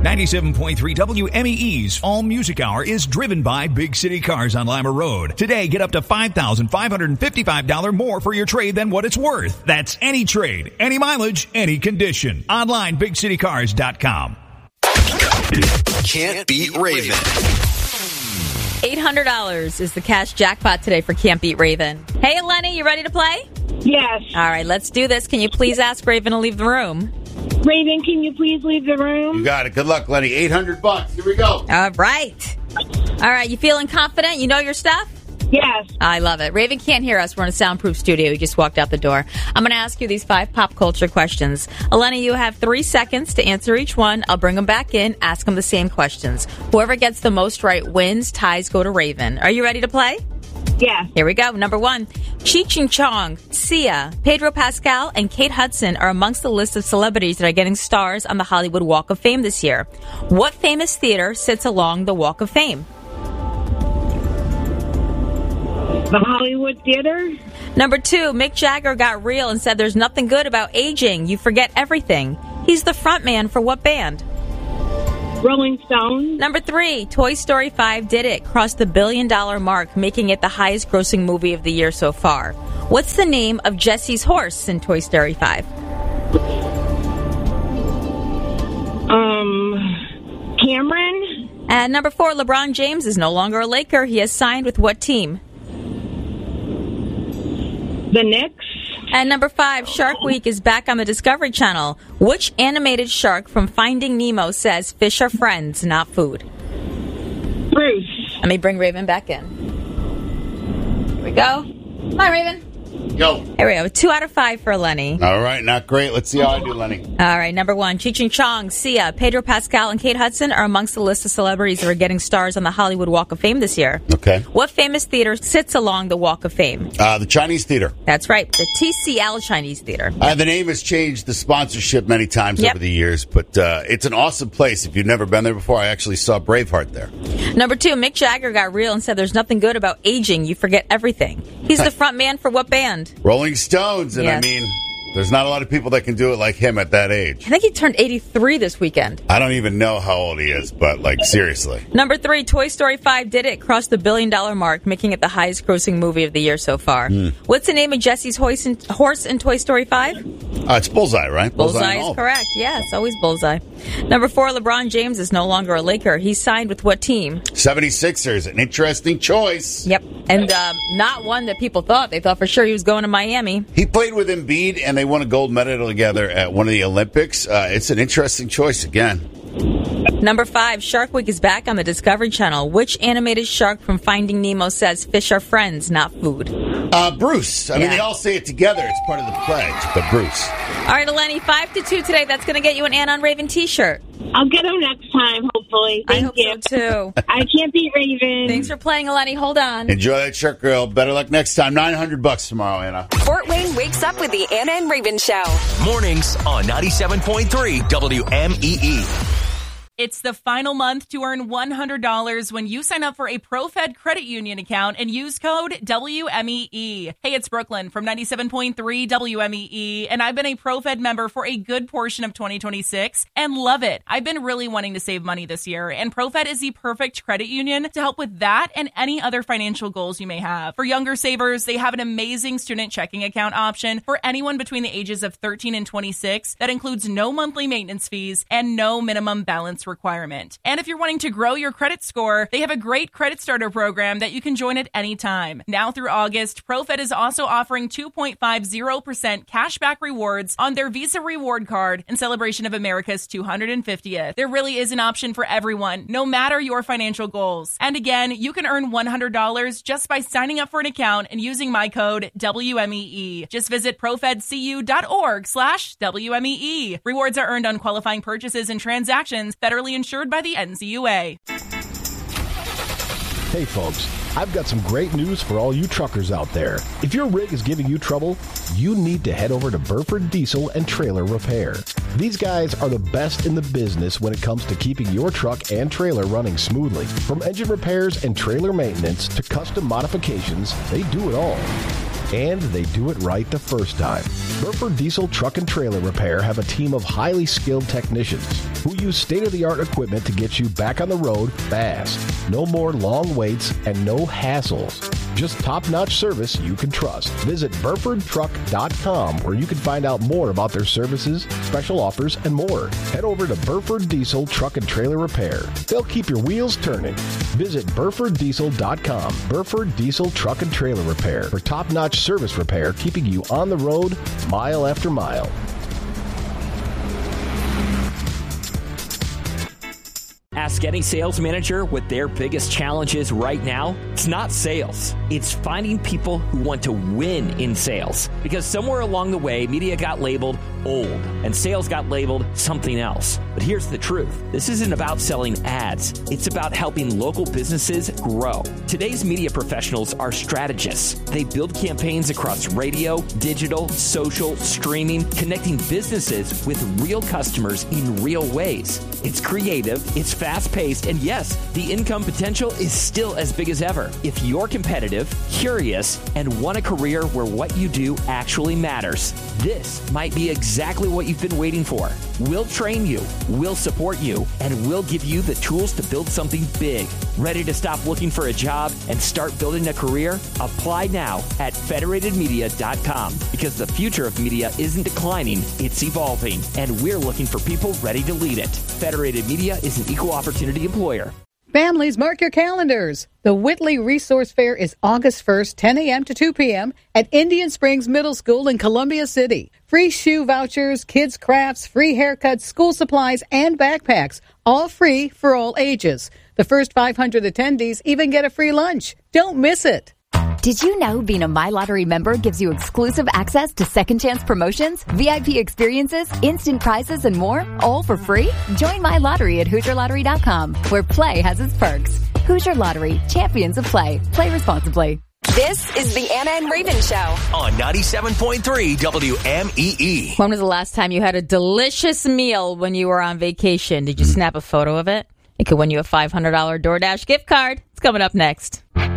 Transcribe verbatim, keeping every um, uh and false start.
ninety-seven point three W M E E's All Music Hour is driven by Big City Cars on Lima Road. Today, get up to five thousand five hundred fifty-five dollars more for your trade than what it's worth. That's any trade, any mileage, any condition. Online, big city cars dot com. Can't beat Raven. eight hundred dollars is the cash jackpot today for Can't Beat Raven. Hey, Eleni, you ready to play? Yes. All right, let's do this. Can you please ask Raven to leave the room? Raven, can you please leave the room? You got it. Good luck, Lenny. eight hundred bucks. Here we go. All right. All right, you feeling confident? You know your stuff? Yes. I love it. Raven can't hear us. We're in a soundproof studio. He just walked out the door. I'm going to ask you these five pop culture questions. Eleni, you have three seconds to answer each one. I'll bring them back in, ask them the same questions. Whoever gets the most right wins. Ties go to Raven. Are you ready to play? Yes. Here we go. Number one, Cheech Chong, Sia, Pedro Pascal, and Kate Hudson are amongst the list of celebrities that are getting stars on the Hollywood Walk of Fame this year. What famous theater sits along the Walk of Fame? The Hollywood Theater. Number two, Mick Jagger got real and said there's nothing good about aging. You forget everything. He's the frontman for what band? Rolling Stones. Number three, Toy Story five did it, crossed the billion dollar mark, making it the highest grossing movie of the year so far. What's the name of Jesse's horse in Toy Story five? Um, Cameron. And number four, LeBron James is no longer a Laker. He has signed with what team? The Knicks. And number five, Shark Week is back on the Discovery Channel. Which animated shark from Finding Nemo says fish are friends, not food? Bruce. Let me bring Raven back in. Here we go. Hi, Raven. Go. Here we go. Two out of five for Lenny. All right, not great. Let's see how I do, Lenny. All right, number one, Cheech Chong, Sia, Pedro Pascal, and Kate Hudson are amongst the list of celebrities that are getting stars on the Hollywood Walk of Fame this year. Okay. What famous theater sits along the Walk of Fame? Uh, the Chinese Theater. That's right, the T C L Chinese Theater. Uh, the name has changed the sponsorship many times Yep. over the years, but uh, it's an awesome place. If you've never been there before, I actually saw Braveheart there. Number two, Mick Jagger got real and said there's nothing good about aging. You forget everything. He's the front man for what band? Rolling Stones, and Yes. I mean, there's not a lot of people that can do it like him at that age. I think he turned eighty-three this weekend. I don't even know how old he is, but, like, seriously. Number three, Toy Story five did it, crossed the billion dollar mark, making it the highest grossing movie of the year so far. Mm. What's the name of Jesse's horse in, horse in Toy Story five? Uh, it's Bullseye, right? Bullseye and is all. correct. Yes, always Bullseye. Number four, LeBron James is no longer a Laker. He's signed with what team? seventy-sixers, an interesting choice. Yep. And um, not one that people thought. They thought for sure he was going to Miami. He played with Embiid, and they won a gold medal together at one of the Olympics. Uh, it's an interesting choice again. Number five, Shark Week is back on the Discovery Channel. Which animated shark from Finding Nemo says fish are friends, not food? Uh, Bruce. I mean, Yeah. they all say it together. It's part of the pledge, but Bruce. All right, Eleni, five to two today. That's going to get you an Ann on Raven t-shirt. I'll get them next time, hopefully. Thank I hope you. so, too. I can't beat Raven. Thanks for playing, Eleni. Hold on. Enjoy that shirt, girl. Better luck next time. nine hundred bucks tomorrow, Anna. Fort Wayne wakes up with the Anna and Raven Show. Mornings on ninety-seven point three W M E E. It's the final month to earn one hundred dollars when you sign up for a ProFed credit union account and use code W M E E. Hey, it's Brooklyn from ninety-seven point three W M E E, and I've been a ProFed member for a good portion of twenty twenty-six and love it. I've been really wanting to save money this year, and ProFed is the perfect credit union to help with that and any other financial goals you may have. For younger savers, they have an amazing student checking account option for anyone between the ages of thirteen and twenty-six that includes no monthly maintenance fees and no minimum balance requirement. And if you're wanting to grow your credit score, they have a great credit starter program that you can join at any time. Now through August, ProFed is also offering two point five zero percent cashback rewards on their Visa reward card in celebration of America's two hundred fiftieth. There really is an option for everyone, no matter your financial goals. And again, you can earn one hundred dollars just by signing up for an account and using my code W M E E. Just visit profedcu.org slash WMEE. Rewards are earned on qualifying purchases and transactions federally insured by the N C U A. Hey folks, I've got some great news for all you truckers out there. If your rig is giving you trouble, you need to head over to Burford Diesel and Trailer Repair. These guys are the best in the business when it comes to keeping your truck and trailer running smoothly. From engine repairs and trailer maintenance to custom modifications, they do it all. And they do it right the first time. Burford Diesel Truck and Trailer Repair have a team of highly skilled technicians. who use state-of-the-art equipment to get you back on the road fast. No more long waits and no hassles. Just top-notch service you can trust. Visit Burford Truck dot com where you can find out more about their services, special offers, and more. Head over to Burford Diesel Truck and Trailer Repair. They'll keep your wheels turning. Visit Burford Diesel dot com. Burford Diesel Truck and Trailer Repair for top-notch service repair, keeping you on the road mile after mile. Ask any sales manager what their biggest challenge is right now. It's not sales. It's finding people who want to win in sales. Because somewhere along the way, media got labeled old and sales got labeled something else. But here's the truth. This isn't about selling ads. It's about helping local businesses grow. Today's media professionals are strategists. They build campaigns across radio, digital, social, streaming, connecting businesses with real customers in real ways. It's creative, it's fast-paced, and yes, the income potential is still as big as ever. If you're competitive, curious, and want a career where what you do actually matters, this might be exactly what you've been waiting for. We'll train you, we'll support you, and we'll give you the tools to build something big. Ready to stop looking for a job and start building a career? Apply now at federated media dot com because the future of media isn't declining, it's evolving, and we're looking for people ready to lead it. Federated Media is an equal opportunity employer. Families, mark your calendars. The Whitley Resource Fair is August first, ten a.m. to two p.m. at Indian Springs Middle School in Columbia City. Free shoe vouchers, kids' crafts, free haircuts, school supplies, and backpacks. All free for all ages. The first five hundred attendees even get a free lunch. Don't miss it. Did you know being a MyLottery member gives you exclusive access to second chance promotions, V I P experiences, instant prizes, and more, all for free? Join MyLottery at Hoosier Lottery dot com, where play has its perks. Hoosier Lottery, champions of play. Play responsibly. This is the Anna and Raven Show on ninety-seven point three W M E E. When was the last time you had a delicious meal when you were on vacation? Did you snap a photo of it? It could win you a five hundred dollars DoorDash gift card. It's coming up next.